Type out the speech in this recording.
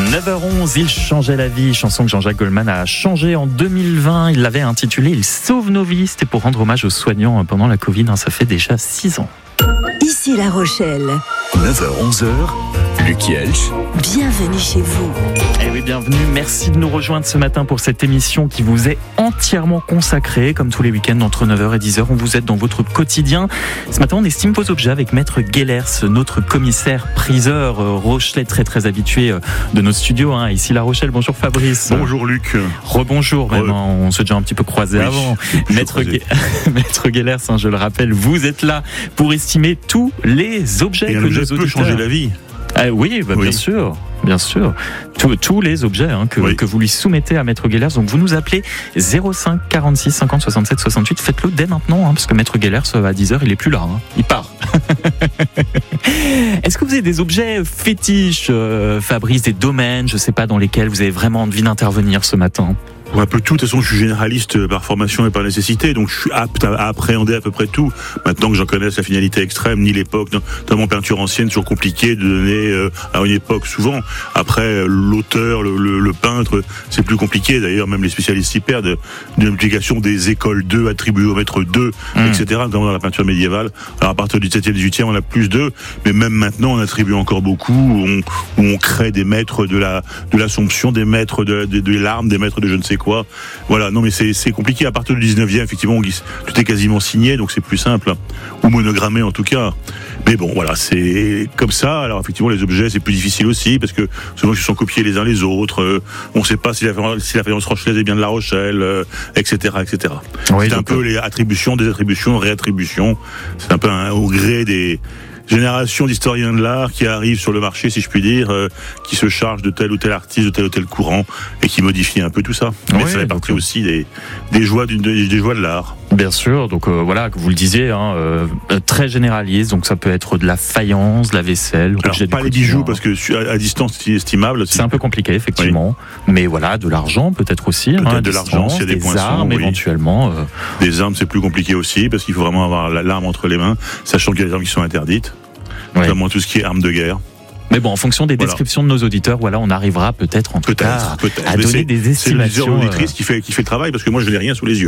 9h11, il changeait la vie, chanson que Jean-Jacques Goldman a changé en 2020. Il l'avait intitulée « Il sauve nos vies ». C'était pour rendre hommage aux soignants pendant la Covid. Ça fait déjà 6 ans. Ici La Rochelle. 9h-11h, Luc Elch. Bienvenue chez vous. Eh oui, bienvenue. Merci de nous rejoindre ce matin pour cette émission qui vous est entièrement consacrée. Comme tous les week-ends, entre 9h et 10h, on vous aide dans votre quotidien. Ce matin, on estime vos objets avec Maître Guellers, notre commissaire priseur rochelais très habitué de nos studios. Ici La Rochelle. Bonjour Fabrice. Bonjour Luc. Rebonjour. Même, on s'est déjà un petit peu croisé avant. Maître Guellers, je le rappelle, vous êtes là pour estimer tous les objets et que un objet peut changer la vie. Oui, bien sûr. Bien sûr, tous les objets que vous lui soumettez à Maître Guellers. Donc vous nous appelez 05 46 50 67 68. Faites-le dès maintenant, parce que Maître Guellers à 10h, il est plus là. Il part. Est-ce que vous avez des objets fétiches, Fabrice, des domaines, je sais pas, dans lesquels vous avez vraiment envie d'intervenir ce matin? Un peu tout. De toute façon, je suis généraliste par formation et par nécessité, donc je suis apte à appréhender à peu près tout. Maintenant que j'en connaisse la finalité extrême, ni l'époque, notamment peinture ancienne, toujours compliqué de donner à une époque souvent. Après, l'auteur, le peintre, c'est plus compliqué. D'ailleurs, même les spécialistes y perdent d'une application des écoles 2 attribuées au maître 2, etc., comme dans la peinture médiévale. Alors à partir du 7e et 18e, on a plus 2, mais même maintenant, on attribue encore beaucoup, où on crée des maîtres de l'Assomption, des maîtres de l'arme, des maîtres de je ne sais quoi. Voilà, non mais c'est compliqué. À partir du 19e, effectivement, tout est quasiment signé, donc c'est plus simple, ou monogrammé en tout cas. Mais bon, voilà, c'est comme ça. Alors effectivement, les objets, c'est plus difficile aussi, parce que souvent ils se sont copiés les uns les autres. On ne sait pas si la faïence rochelaise est bien de La Rochelle, etc., etc. Oui, c'est un peu les attributions, désattributions, réattributions. C'est un peu au gré des génération d'historiens de l'art qui arrivent sur le marché, si je puis dire, qui se chargent de tel ou tel artiste, de tel ou tel courant, et qui modifient un peu tout ça. Mais ça fait partie aussi des joies de l'art. Bien sûr, donc voilà, que vous le disiez, très généraliste, donc ça peut être de la faïence, de la vaisselle. Alors pas les bijoux, parce que à distance c'est estimable. C'est un peu compliqué, effectivement. Oui. Mais voilà, de l'argent peut-être aussi. Peut-être de l'argent, s'il y a des poinçons. Armes, éventuellement. Des armes, c'est plus compliqué aussi, parce qu'il faut vraiment avoir l'arme entre les mains, sachant qu'il y a des armes qui sont interdites. Notamment tout ce qui est armes de guerre. Mais bon, en fonction des descriptions de nos auditeurs, on arrivera peut-être à donner des estimations. C'est l'auditeur auditrice qui fait le travail, parce que moi je n'ai rien sous les yeux.